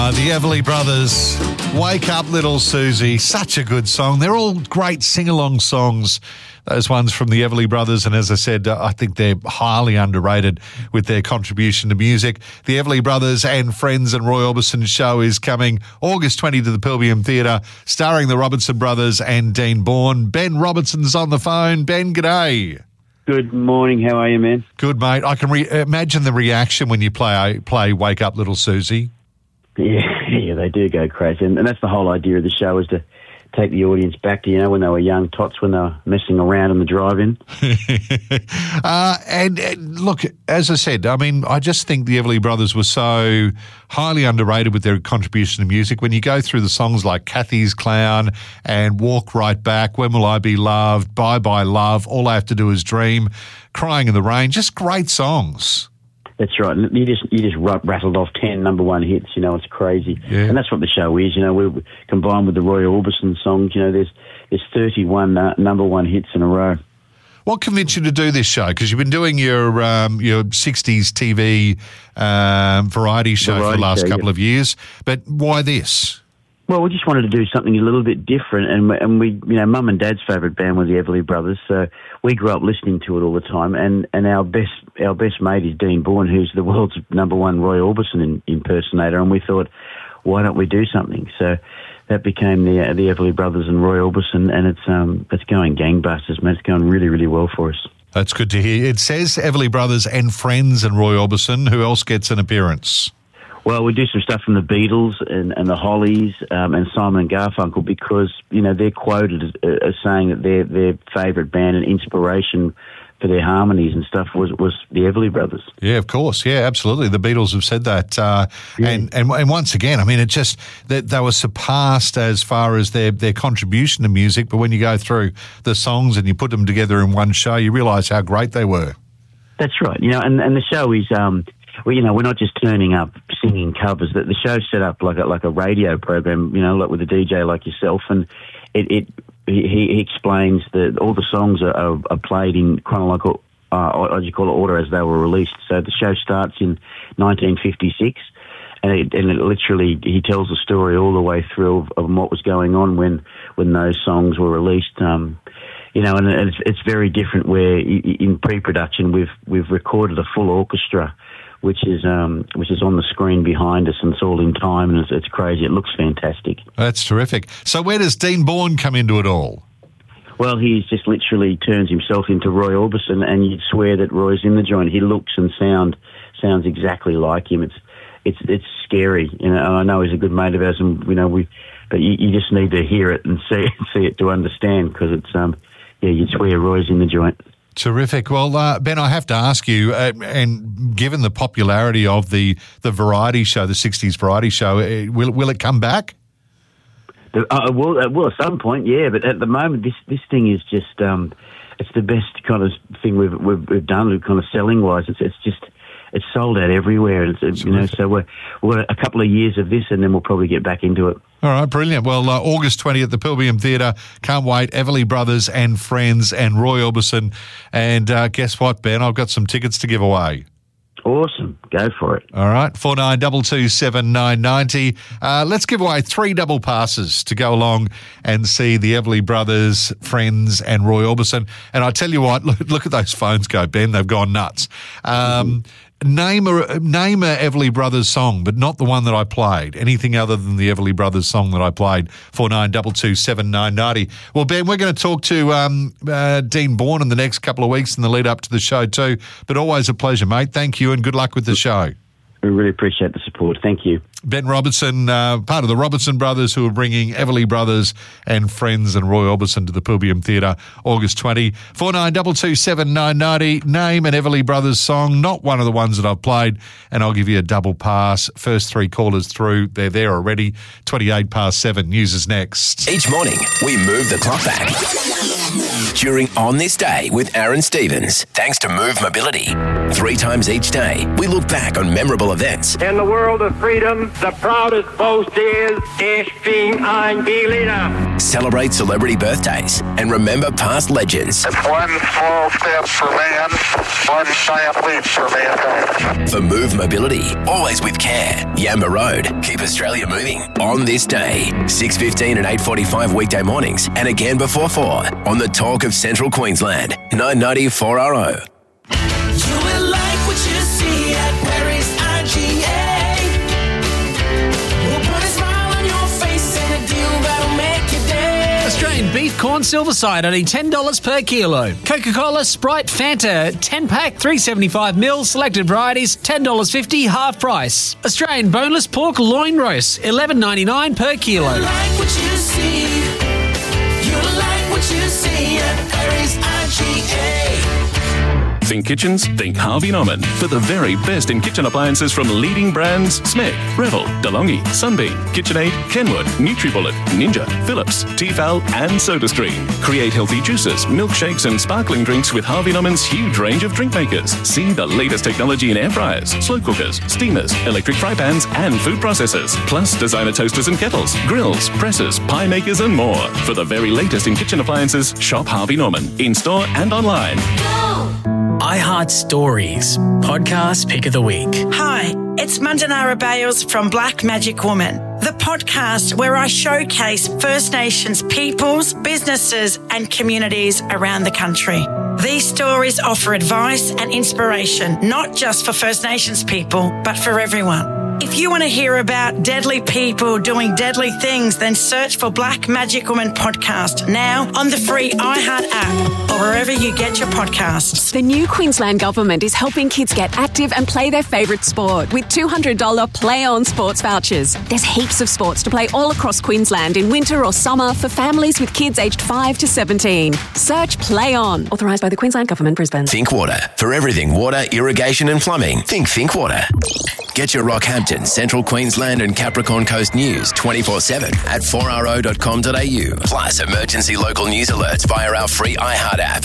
The Everly Brothers, Wake Up Little Susie, such a good song. They're all great sing-along songs, those ones from the Everly Brothers, and as I said, I think they're highly underrated with their contribution to music. The Everly Brothers and Friends and Roy Orbison show is coming August 20 to the Pilbeam Theatre, starring the Robinson Brothers and Dean Bourne. Ben Robinson's on the phone. Ben, g'day. Good morning. How are you, man? Good, mate. I can imagine the reaction when you play Wake Up Little Susie. Yeah, they do go crazy. And that's the whole idea of the show, is to take the audience back to, when they were young tots, when they were messing around in the drive-in. And look, as I said, I just think the Everly Brothers were so highly underrated with their contribution to music. When you go through the songs like Kathy's Clown and Walk Right Back, When Will I Be Loved, Bye Bye Love, All I Have to Do Is Dream, Crying in the Rain, just great songs. That's right. You just rattled off 10 number one hits. It's crazy. Yeah. And that's what the show is. We're combined with the Roy Orbison songs. There's 31 number one hits in a row. What convinced you to do this show? Because you've been doing your 60s TV variety show for the last couple of years. But why this? Well, we just wanted to do something a little bit different, and we, Mum and Dad's favourite band were the Everly Brothers, so we grew up listening to it all the time. And our best mate is Dean Bourne, who's the world's number one Roy Orbison impersonator, and we thought, why don't we do something? So that became the Everly Brothers and Roy Orbison, and it's going gangbusters, man. It's going really, really well for us. That's good to hear. It says Everly Brothers and Friends and Roy Orbison. Who else gets an appearance? Well, we do some stuff from the Beatles and the Hollies and Simon and Garfunkel, because they're quoted as saying that their favourite band and inspiration for their harmonies and stuff was the Everly Brothers. Yeah, of course. Yeah, absolutely. The Beatles have said that, and once again, it just that they were surpassed as far as their contribution to music. But when you go through the songs and you put them together in one show, you realise how great they were. That's right. And the show is. We're not just turning up singing covers. The show's set up like a radio program, like with a DJ like yourself, and he explains that all the songs are played in chronological, order as they were released. So the show starts in 1956, and it literally, he tells the story all the way through of what was going on when those songs were released. And it's very different. Where in pre-production we've recorded a full orchestra, which is on the screen behind us, and it's all in time, and it's crazy. It looks fantastic. That's terrific. So where does Dean Bourne come into it all? Well, he's just literally turns himself into Roy Orbison, and you'd swear that Roy's in the joint. He looks and sounds exactly like him. It's scary. I know he's a good mate of ours, and but you just need to hear it and see it to understand, because it's you'd swear Roy's in the joint. Terrific. Well, Ben, I have to ask you, and given the popularity of the variety show, the 60s variety show, will it come back? Well, at some point, yeah. But at the moment, this thing is just it's the best kind of thing we've done, kind of selling wise. It's sold out everywhere. So we're a couple of years of this, and then we'll probably get back into it. All right, brilliant. Well, August 20 at the Pilbeam Theatre. Can't wait. Everly Brothers and Friends and Roy Orbison. And guess what, Ben? I've got some tickets to give away. Awesome. Go for it. All right, 49227990. Let's give away 3 double passes to go along and see the Everly Brothers, Friends and Roy Orbison. And I tell you what, look at those phones go, Ben. They've gone nuts. Name a Everly Brothers song, but not the one that I played. Anything other than the Everly Brothers song that I played. 49227990. Well, Ben, we're going to talk to Dean Bourne in the next couple of weeks in the lead up to the show too. But always a pleasure, mate. Thank you, and good luck with the show. We really appreciate the support. Thank you. Ben Robinson, part of the Robinson Brothers, who are bringing Everly Brothers and Friends and Roy Orbison to the Pilbeam Theatre August 20. 49227990. Name an Everly Brothers song, not one of the ones that I've played, and I'll give you a double pass. First 3 callers through. They're there already. 7:28. News is next. Each morning, we move the clock back. During On This Day with Aaron Stevens, thanks to Move Mobility. 3 times each day, we look back on memorable special events. In the world of freedom, the proudest boast is, Ich bin ein Berliner. Celebrate celebrity birthdays and remember past legends. It's one small step for man, one giant leap for mankind. For Move Mobility, always with care. Yamba Road, keep Australia moving. On this day, 6:15 and 8:45 weekday mornings, and again before 4 on the Talk of Central Queensland, 990 4RO. You will like what you see at Perry's IGA. We'll put a smile on your face and a deal that'll make your day. Australian beef corn silver side only $10 per kilo. Coca-Cola, Sprite, Fanta 10-pack 375ml selected varieties $10.50 half price. Australian boneless pork loin roast $11.99 per kilo. You like what you see. You like what you see at Perry's IGA. Think kitchens? Think Harvey Norman. For the very best in kitchen appliances from leading brands Smeg, Revel, DeLonghi, Sunbeam, KitchenAid, Kenwood, NutriBullet, Ninja, Philips, Tefal and SodaStream. Create healthy juices, milkshakes and sparkling drinks with Harvey Norman's huge range of drink makers. See the latest technology in air fryers, slow cookers, steamers, electric fry pans and food processors. Plus designer toasters and kettles, grills, presses, pie makers and more. For the very latest in kitchen appliances, shop Harvey Norman. In-store and online. iHeart Stories, podcast pick of the week. Hi, it's Mandanara Bales from Black Magic Woman, the podcast where I showcase First Nations peoples, businesses and communities around the country. These stories offer advice and inspiration, not just for First Nations people, but for everyone. If you want to hear about deadly people doing deadly things, then search for Black Magic Woman podcast now on the free iHeart app or wherever you get your podcasts. The new Queensland Government is helping kids get active and play their favourite sport with $200 Play On sports vouchers. There's heaps of sports to play all across Queensland in winter or summer for families with kids aged 5 to 17. Search Play On. Authorised by the Queensland Government, Brisbane. Think Water. For everything water, irrigation and plumbing, think Water. Get your Rockhampton, Central Queensland and Capricorn Coast news 24/7 at 4RO.com.au. Plus emergency local news alerts via our free iHeart app.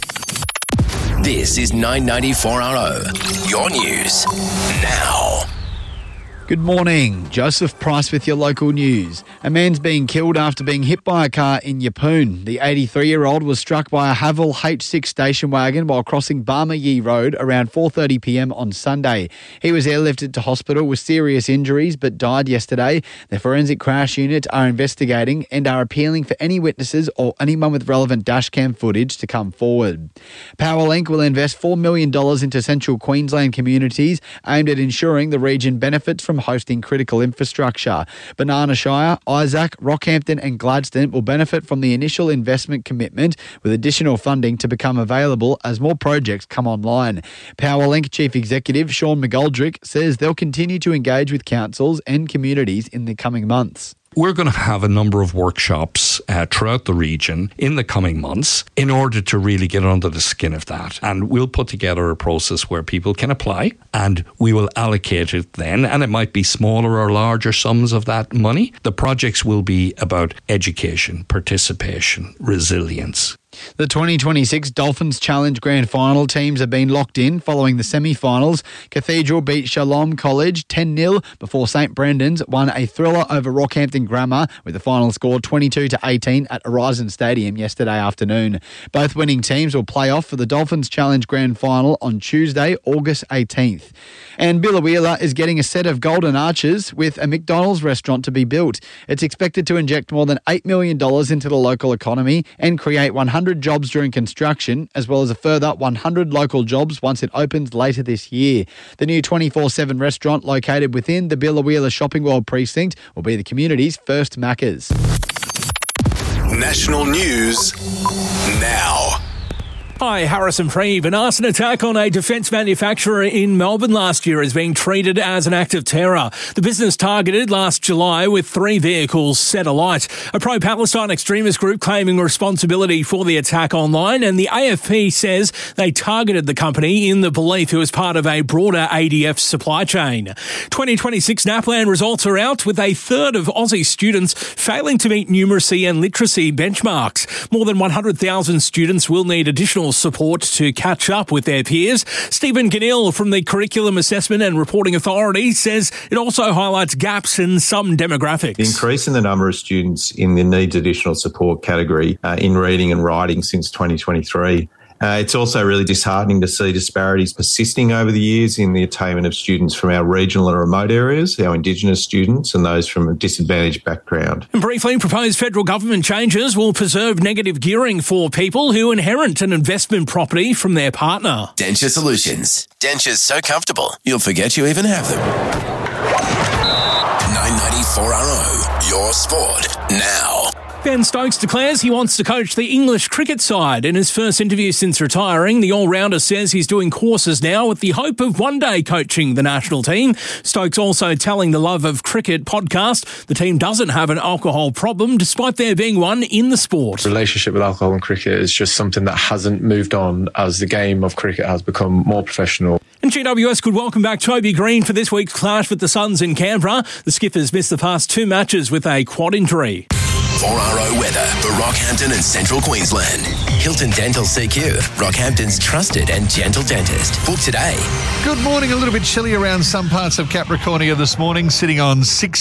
This is 994RO. Your news now. Good morning. Joseph Price with your local news. A man's being killed after being hit by a car in Yeppoon. The 83-year-old was struck by a Haval H6 station wagon while crossing Barmayee Road around 4:30pm on Sunday. He was airlifted to hospital with serious injuries but died yesterday. The forensic crash unit are investigating and are appealing for any witnesses or anyone with relevant dashcam footage to come forward. Powerlink will invest $4 million into Central Queensland communities aimed at ensuring the region benefits from hosting critical infrastructure. Banana Shire, Isaac, Rockhampton and Gladstone will benefit from the initial investment commitment with additional funding to become available as more projects come online. Powerlink Chief Executive Sean McGoldrick says they'll continue to engage with councils and communities in the coming months. We're going to have a number of workshops throughout the region in the coming months in order to really get under the skin of that. And we'll put together a process where people can apply and we will allocate it then. And it might be smaller or larger sums of that money. The projects will be about education, participation, resilience. The 2026 Dolphins Challenge Grand Final teams have been locked in following the semi-finals. Cathedral beat Shalom College 10-0 before St Brendan's won a thriller over Rockhampton Grammar with the final score 22-18 at Horizon Stadium yesterday afternoon. Both winning teams will play off for the Dolphins Challenge Grand Final on Tuesday, August 18th. And Biloela is getting a set of golden arches with a McDonald's restaurant to be built. It's expected to inject more than $8 million into the local economy and create 100 jobs during construction, as well as a further 100 local jobs once it opens later this year. The new 24/7 restaurant located within the Biloela Shopping World precinct will be the community's first Macca's. National news now. Hi, Harrison Freeve. An arson attack on a defence manufacturer in Melbourne last year is being treated as an act of terror. The business targeted last July with 3 vehicles set alight. A pro-Palestine extremist group claiming responsibility for the attack online, and the AFP says they targeted the company in the belief it was part of a broader ADF supply chain. 2026 NAPLAN results are out, with a third of Aussie students failing to meet numeracy and literacy benchmarks. More than 100,000 students will need additional additional support to catch up with their peers. Stephen Ganil from the Curriculum Assessment and Reporting Authority says it also highlights gaps in some demographics. The increase in the number of students in the needs additional support category in reading and writing since 2023. It's also really disheartening to see disparities persisting over the years in the attainment of students from our regional and remote areas, our Indigenous students and those from a disadvantaged background. And briefly, proposed federal government changes will preserve negative gearing for people who inherit an investment property from their partner. Denture Solutions. Dentures so comfortable, you'll forget you even have them. 994RO, your sport now. Ben Stokes declares he wants to coach the English cricket side. In his first interview since retiring, the all-rounder says he's doing courses now with the hope of one day coaching the national team. Stokes also telling the Love of Cricket podcast the team doesn't have an alcohol problem despite there being one in the sport. Relationship with alcohol and cricket is just something that hasn't moved on as the game of cricket has become more professional. And GWS could welcome back Toby Green for this week's clash with the Suns in Canberra. The Skippers missed the past 2 matches with a quad injury. 4RO weather for Rockhampton and Central Queensland. Hilton Dental CQ, Rockhampton's trusted and gentle dentist. Book today. Good morning. A little bit chilly around some parts of Capricornia this morning, sitting on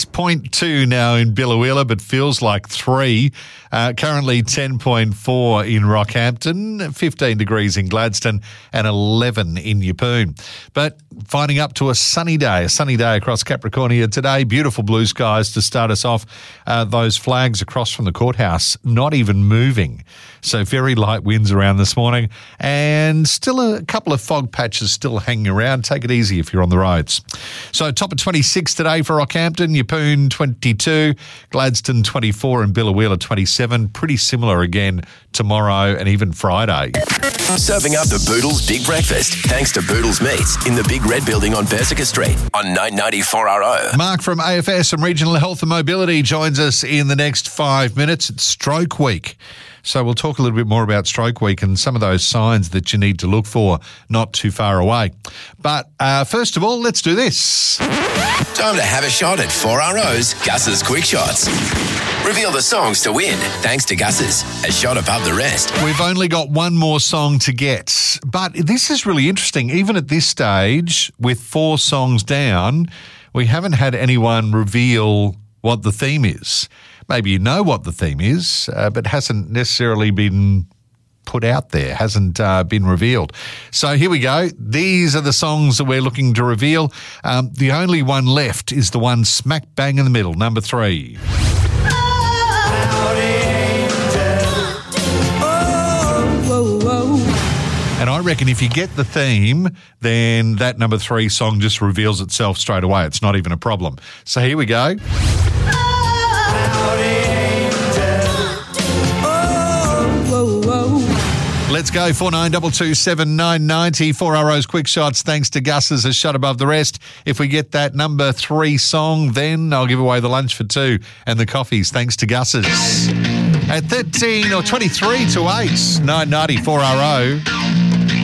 6.2 now in Billawheeler, but feels like 3. Currently 10.4 in Rockhampton, 15 degrees in Gladstone and 11 in Yeppoon. But finding up to a sunny day across Capricornia today. Beautiful blue skies to start us off. Those flags across from the courthouse not even moving. So very light winds around this morning and still a couple of fog patches still hanging around. Take it easy if you're on the roads. So top of 26 today for Rockhampton, Yeppoon 22, Gladstone 24 and Billawheeler 27. Pretty similar again tomorrow and even Friday. Serving up the Boodles Big Breakfast thanks to Boodles Meats in the Big Red Building on Persica Street on 994RO. Mark from AFS and Regional Health and Mobility joins us in the next 5 minutes. It's Stroke Week. So we'll talk a little bit more about Stroke Week and some of those signs that you need to look for not too far away. But first of all, let's do this. Time to have a shot at 4RO's Gus's Quick Shots. Reveal the songs to win thanks to Gus's, a shot above the rest. We've only got one more song to get, but this is really interesting. Even at this stage, with 4 songs down, we haven't had anyone reveal what the theme is. Maybe you know what the theme is, but hasn't necessarily been put out there, hasn't been revealed. So here we go. These are the songs that we're looking to reveal. The only one left is the one smack bang in the middle, number 3. And I reckon if you get the theme, then that number 3 song just reveals itself straight away. It's not even a problem. So here we go. Let's go, 49227990. 4RO's Quick Shots, thanks to Gus's, a shot above the rest. If we get that number 3 song, then I'll give away the lunch for 2 and the coffees, thanks to Gus's. At 13 or 23 to 8, 990 4RO.